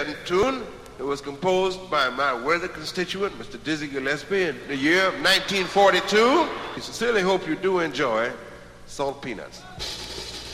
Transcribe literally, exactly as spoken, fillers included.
second tune that was composed by my worthy constituent, Mister Dizzy Gillespie, in the year of nineteen forty-two. I sincerely hope you do enjoy Salt Peanuts.